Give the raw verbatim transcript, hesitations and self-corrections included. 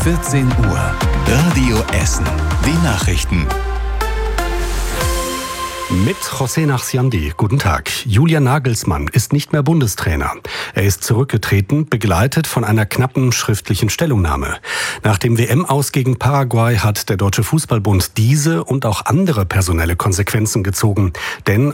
vierzehn Uhr. Radio Essen. Die Nachrichten. Mit José Nachsiandi. Guten Tag. Julian Nagelsmann ist nicht mehr Bundestrainer. Er ist zurückgetreten, begleitet von einer knappen schriftlichen Stellungnahme. Nach dem W M-Aus gegen Paraguay hat der Deutsche Fußballbund diese und auch andere personelle Konsequenzen gezogen. Denn